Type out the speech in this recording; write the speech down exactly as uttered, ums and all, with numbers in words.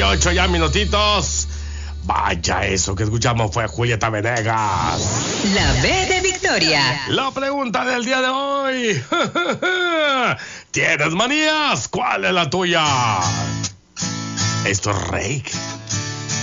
ocho ya minutitos. Vaya, eso que escuchamos fue Julieta Venegas. La B de Victoria. La pregunta del día de hoy. ¿Tienes manías? ¿Cuál es la tuya? Esto es Rake.